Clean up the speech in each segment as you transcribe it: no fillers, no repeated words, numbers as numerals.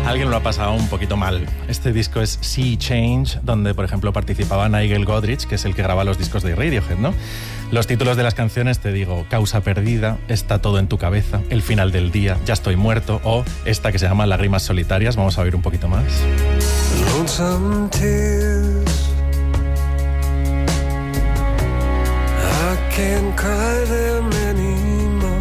Alguien lo ha pasado un poquito mal. Este disco es Sea Change, donde, por ejemplo, participaba Nigel Godrich, que es el que graba los discos de Radiohead, ¿no? Los títulos de las canciones, te digo, Causa perdida, Está todo en tu cabeza, El final del día, Ya estoy muerto, o esta que se llama Lágrimas solitarias. Vamos a oír un poquito más. Lonesome tears, I can't cry them anymore.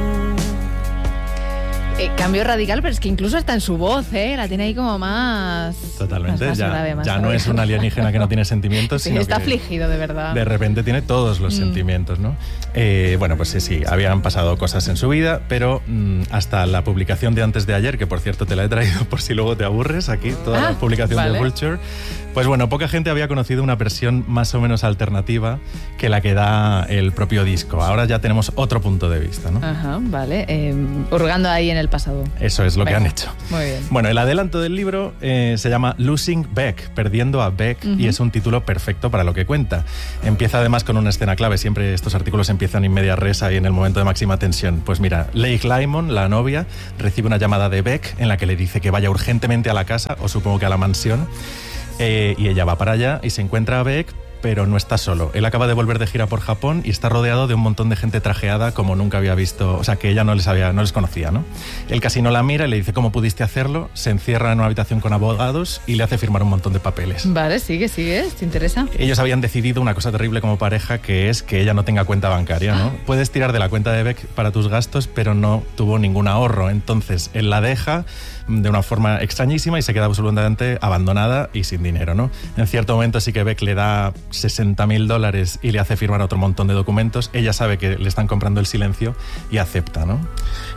Cambio radical, pero es que incluso está en su voz, la tiene ahí como más... Totalmente, más ya grave, más no grave. es un alienígena que no tiene sentimientos, Sí, sino está que afligido, de verdad. de repente tiene todos los sentimientos, ¿no? Bueno, pues sí, habían pasado cosas en su vida, pero hasta la publicación de antes de ayer, que por cierto te la he traído por si luego te aburres aquí, toda la publicación vale. de Vulture, pues bueno, poca gente había conocido una versión más o menos alternativa que la que da el propio disco. Ahora ya tenemos otro punto de vista, ¿no? Ajá, vale. Hurgando ahí en el pasado. Eso es lo que han hecho. Muy bien. Bueno, el adelanto del libro se llama Losing Beck, perdiendo a Beck, y es un título perfecto para lo que cuenta. Empieza además con una escena clave. Siempre estos artículos empiezan in media res y en el momento de máxima tensión. Pues mira, Leigh Lymon, la novia, recibe una llamada de Beck en la que le dice que vaya urgentemente a la casa, o supongo que a la mansión, y ella va para allá y se encuentra a Beck, pero no está solo. Él acaba de volver de gira por Japón y está rodeado de un montón de gente trajeada como nunca había visto, o sea, que ella no les conocía, ¿no? Él casi no la mira y le dice, ¿cómo pudiste hacerlo? Se encierra en una habitación con abogados y le hace firmar un montón de papeles. Vale, sigue, ¿te interesa? Ellos habían decidido una cosa terrible como pareja, que es que ella no tenga cuenta bancaria, ¿no? Puedes tirar de la cuenta de Beck para tus gastos, pero no tuvo ningún ahorro. Entonces, él la deja de una forma extrañísima y se queda absolutamente abandonada y sin dinero, ¿no? En cierto momento sí que Beck le da $60,000 y le hace firmar otro montón de documentos. Ella sabe que le están comprando el silencio y acepta, ¿no?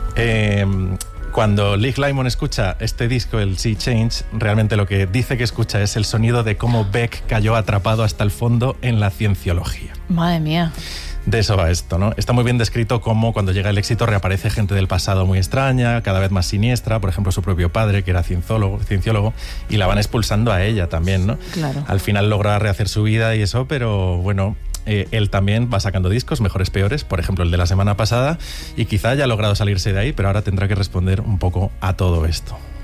Cuando Leigh Lymon escucha este disco, el Sea Change, realmente lo que dice que escucha es el sonido de cómo Beck cayó atrapado hasta el fondo en la cienciología. Madre mía. De eso va esto, ¿no? Está muy bien descrito cómo cuando llega el éxito reaparece gente del pasado muy extraña, cada vez más siniestra, por ejemplo su propio padre, que era cienciólogo, y la van expulsando a ella también, ¿no? Claro. Al final logra rehacer su vida y eso, pero bueno, él también va sacando discos, mejores, peores, por ejemplo el de la semana pasada, y quizá haya logrado salirse de ahí, pero ahora tendrá que responder un poco a todo esto.